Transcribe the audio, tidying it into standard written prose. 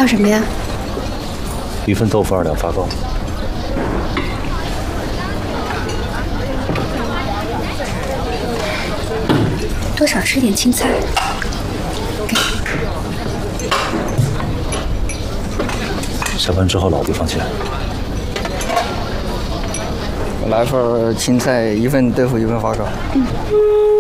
要什么呀？ 一份豆腐2两发糕。 多少吃点青菜。 下班之后老地方见。 我来份青菜，一份豆腐，一份发糕。